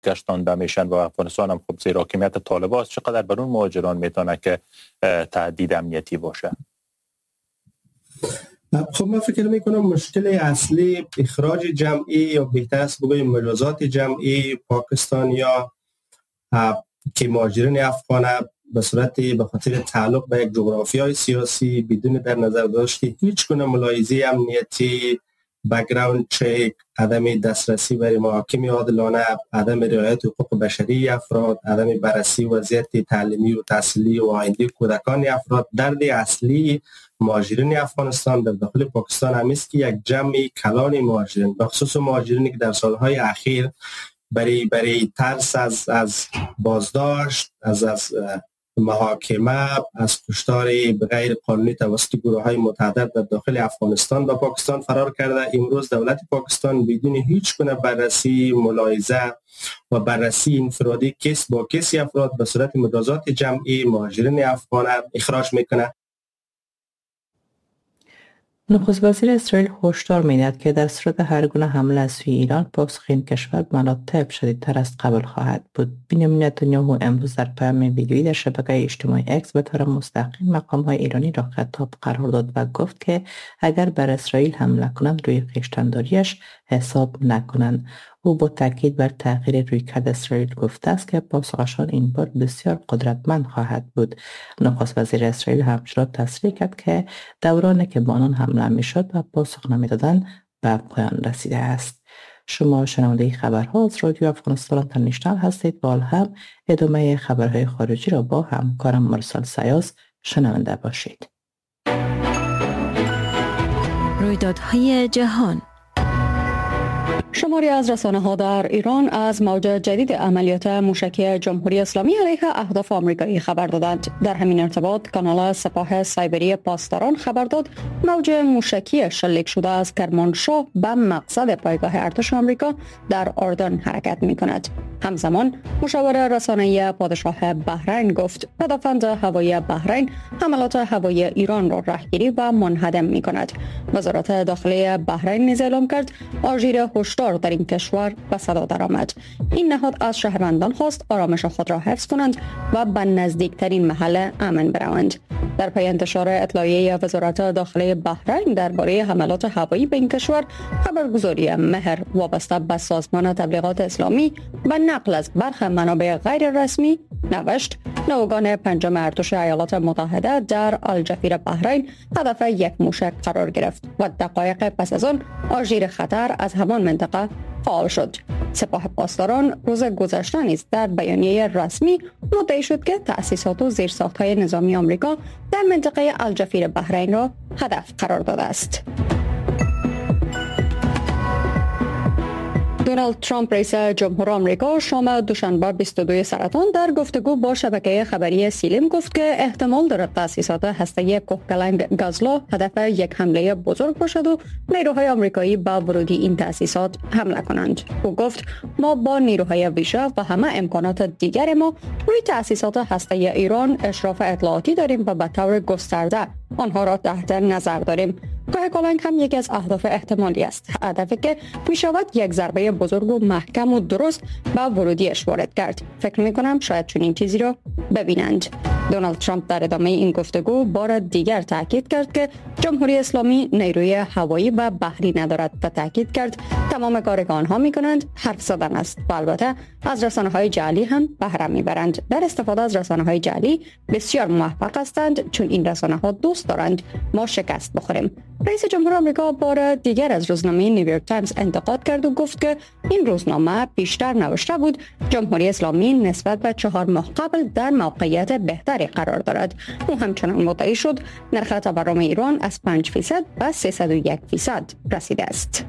گشتانده میشن و افغانستان هم خب زیر حاکمیت طالبان است، چقدر بر اون مهاجران میتونه که تهدید امنیتی باشه؟ خب من فکر میکنم مشکل اصلی اخراج جمعی یا بهتر است بگویم مجازات جمعی پاکستانیا که مهاجرین افغان به صورت به خاطر تعلق به یک جغرافیای سیاسی بدون در نظر داشت که هیچ گونه ملاحظه امنیتی، بک‌گراند چک، عدم دسترسی برای محاکم عادلانه، عدم رعایت حقوق بشری افراد، عدم بررسی وضعیت تعلیمی و تحصیلی و آینده کودکان افراد، درد اصلی مهاجرین افغانستان در داخل پاکستان هم است که یک جمع کلان مهاجرین، به خصوص مهاجرینی که در سالهای اخیر برای ترس از بازداشت، از محاکمه، از کشتار غیر قانونی توسط گروه‌های متعدد در داخل افغانستان به پاکستان فرار کرده. امروز دولت پاکستان بدون هیچ گونه بررسی، ملاحظه و بررسی انفرادی کس با کسی افراد به صورت مجازات جمعی مهاجرین افغان اخراج میکنه. نخست وزیر اسرائیل هشدار می‌دهد که در صورت هر گونه حمله از سوی ایران پاسخ این کشور به مراتب شدیدتر از قبل خواهد بود. بنیامین نتانیاهو امروز در پیام ویدیویی در شبکه اجتماعی اکس به طور مستقیم مقام‌های ایرانی را خطاب قرار داد و گفت که اگر بر اسرائیل حمله کنند روی خویشتن‌داری‌اش حساب نکنند. او با تاکید بر تغییر رویکرد اسرائیل گفته است که پاسخشان این بار بسیار قدرتمند خواهد بود. نخست وزیر اسرائیل همچنان تصریح کرد که دورانی که با آنان حمله میشد و پاسخ نمیدادند به پایان رسیده است. شما شنونده خبرها از رادیو افغانستان اینترنشنال هستید و هم ادامه خبرهای خارجی را با همکارم مرسل سیاس شنونده باشید. رویدادهای جهان. شماری از رسانه‌ها در ایران از موج جدید عملیات موشکی جمهوری اسلامی علیه اهداف آمریکایی خبر دادند. در همین ارتباط کانال سپاه سایبری پاسداران خبر داد موج موشکی شلیک شده از کرمانشاه به مقصد پایگاه ارتش آمریکا در اردن حرکت می‌کند. همزمان مشاور رسانه‌ای پادشاه بحرین گفت پدافند هوایی بحرین حملات هوایی ایران را رهگیری و منهدم می‌کند. وزارت داخلی بحرین نیز اعلام کرد آژیر هشدار در این کشور به صدا درآمد. این نهاد از شهروندان خواست آرامش خود را حفظ کنند و به نزدیکترین محل امن بروند. در پی انتشار اطلاعیه وزارت داخلی بحرین درباره حملات هوایی به این کشور، خبرگزاری مهر وابسته به سازمان تبلیغات اسلامی به نقل از برخی منابع غیر رسمی نوشت نوگان پنجم ارتش ایالات متحده در الجفیر بحرین هدف یک موشک قرار گرفت و دقایق پس از آن آژیر خطر از همان منطقه فعال شد. سپاه پاسداران روز گذشته نیز در بیانیه رسمی مدعی شد که تأسیسات و زیرساخت‌های نظامی آمریکا در منطقه الجفیر بحرین را هدف قرار داده است. دونالد ترامپ رئیس جمهور آمریکا شام دوشنبه 22 سرطان در گفتگو با شبکه خبری سیلیم گفت که احتمال دارد تأسیسات هسته‌ای کوهکلنگ گازلا هدف یک حمله بزرگ باشد و نیروهای آمریکایی با ورودی این تأسیسات حمله کنند. او گفت ما با نیروهای ویژه و همه امکانات دیگر ما روی تأسیسات هسته‌ای ایران اشراف اطلاعاتی داریم و به طور گسترده آنها را تحت نظر داریم. کوهکلنگ هم یکی از اهداف احتمالی است، هدفی که می شود یک ضربه بزرگ و محکم و درست به ورودیش وارد کرد. فکر می کنم شاید چنین چیزی را ببینند. دونالد ترامپ در ادامه این گفتگو بار دیگر تاکید کرد که جمهوری اسلامی نیروی هوایی و بحری ندارد و تاکید کرد تمام کاری که آنها می کنند حرف زدن است و البته از رسانه‌های جعلی هم بهره میبرند. در استفاده از رسانه‌های جعلی بسیار موفق هستند چون این رسانه‌ها دوست دارند ما شکست بخوریم. رئیس جمهور آمریکا بار دیگر از روزنامه نیویورک تایمز انتقاد کرد و گفت که این روزنامه پیشتر نوشته بود جمهوری اسلامی نسبت به 4 ماه قبل در موقعیت بهتری قرار دارد. او همچنان مدعی شد نرخ تورم ایران از 5% به 301% رسیده است.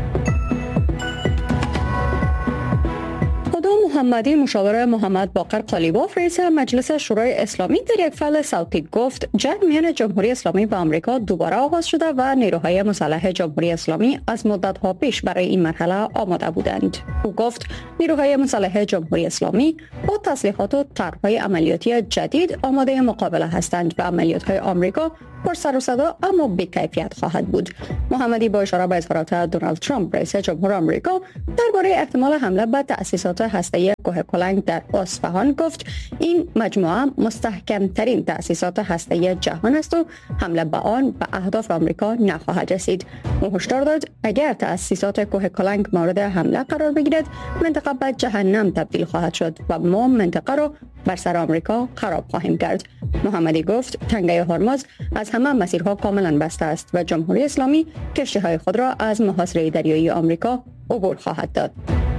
محمدی مشاور محمد باقر قالیباف رئیس مجلس شورای اسلامی در یک فعل صوتی گفت جنگ میان جمهوری اسلامی و آمریکا دوباره آغاز شده و نیروهای مسلح جمهوری اسلامی از مدت‌ها پیش برای این مرحله آماده بودند. او گفت نیروهای مسلح جمهوری اسلامی با تسلیحات و طرح‌های عملیاتی جدید آماده مقابله هستند و عملیات‌های آمریکا پر سر و صدا اما بی‌کیفیت خواهد بود. محمدی با اشاره به اظهارات دونالد ترامپ رئیس جمهور آمریکا درباره احتمال حمله به تأسیسات هسته‌ای کوهکلنگ در اصفهان گفت این مجموعه مستحکم‌ترین تأسیسات هسته‌ای جهان است و حمله به آن به اهداف آمریکا نخواهد رسید. او هشدار داد اگر تأسیسات کوهکلنگ مورد حمله قرار بگیرد منطقه به جهنم تبدیل خواهد شد و ما منطقه را بر سر آمریکا خراب خواهیم کرد. محمدی گفت تنگه هرمز از همه مسیرها کاملا بسته است و جمهوری اسلامی کشتی‌های خود را از محاصره دریایی آمریکا عبور خواهد داد.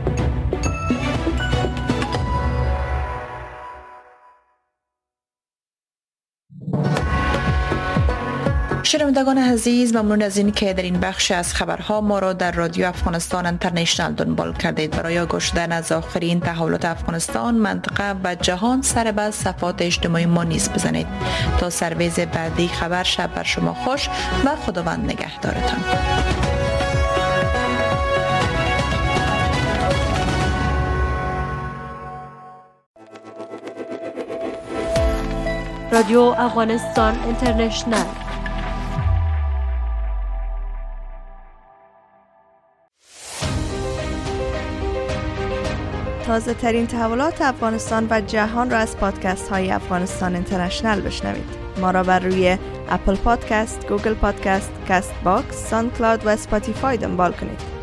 شنوندگان عزیز، ممنون از این که در این بخش از خبرها ما را در رادیو افغانستان اینترنشنال دنبال کردید. برای گوش دادن از آخرین تحولات افغانستان، منطقه و جهان سر به صفحات اجتماعی ما نیز بزنید. تا سرویز بعدی خبر، شب بر شما خوش و خداوند نگهدارتان. رادیو افغانستان اینترنشنال. تازه ترین تحولات افغانستان و جهان را از پادکست های افغانستان اینترنشنال بشنوید. ما را بر روی اپل پادکست، گوگل پادکست، کاست باکس، ساوند کلاود و اسپاتیفای دنبال کنید.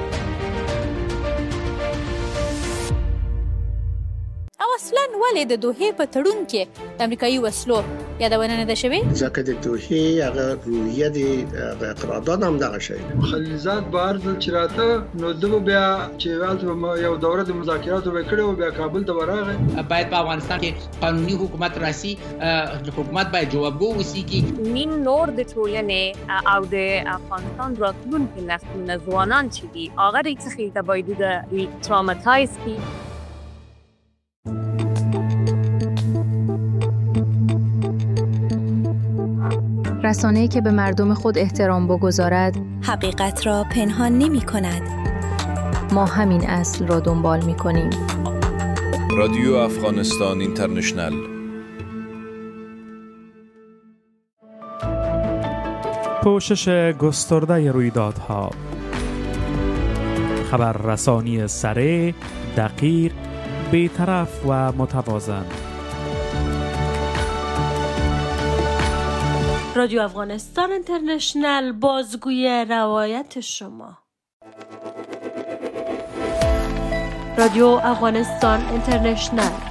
اصلاً ولې د دوحې په تړون کې د امریکایي وسلو یادونه نه ده شوې؟ ځکه د دوحې هغه روحیه د قرارداد هم دغه شی خلیلزاد بهر ځل چې راته نو دغه بیا چې یو دوره د مذاکراتو وکړو بیا کابل ته ورغی. باید په افغانستان کې قانوني حکومت راسي، حکومت باید جوابګو وسیږي. نیم نور د ټولنې او د افغانستان راتلونکي نسلونه ځوانان چې دي هغه ریڅ خېټه باید د تراماتایز کی. رسانه‌ای که به مردم خود احترام بگذارد، حقیقت را پنهان نمی کند. ما همین اصل را دنبال می کنیم. رادیو افغانستان اینترنشنال. پوشش گسترده رویدادها، خبررسانی سریع، دقیق، بی‌طرف و متوازن. رادیو افغانستان اینترنشنال، بازگوی روایت شما. رادیو افغانستان اینترنشنال.